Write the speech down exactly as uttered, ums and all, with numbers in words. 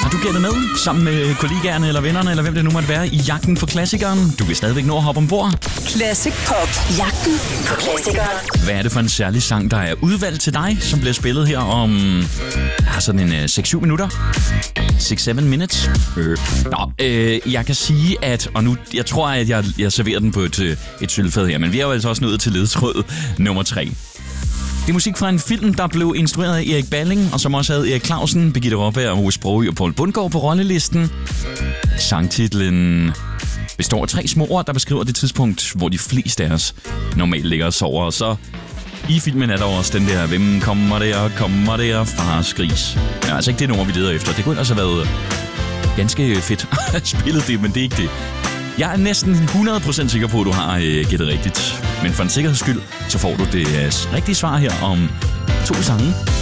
Har du gættet med sammen med kollegaerne eller vennerne, eller hvem det nu måtte være, i jagten for klassikeren? Du kan stadigvæk nå at hoppe ombord. Classic Pop. Jagten på klassikeren. Hvad er det for en særlig sang, der er udvalgt til dig, som bliver spillet her om ja, sådan en uh, seks syv minutter? seks syv minutes. Øh. Nå, øh, jeg kan sige, at... Og nu, jeg tror, at jeg, jeg serverer den på et, et sølvfad her, men vi er jo altså også nået til ledetråd nummer tre. Det er musik fra en film, der blev instrueret af Erik Balling, og som også havde Erik Clausen, Birgitte Raaberg, Ove Sprogøe og Poul Bundgaard på rollelisten. Sangtitlen består af tre små ord, der beskriver det tidspunkt, hvor de fleste af os normalt ligger og sover. Og så i filmen er der også den der, hvem kommer der, kommer der, fars gris. Ja, altså ikke det nummer, vi leder efter. Det kunne ellers have været ganske fedt at spille det, men det er ikke det. Jeg er næsten hundrede procent sikker på, at du har øh, gættet rigtigt. Men for en sikkerheds skyld, så får du det øh, rigtige svar her om to sange.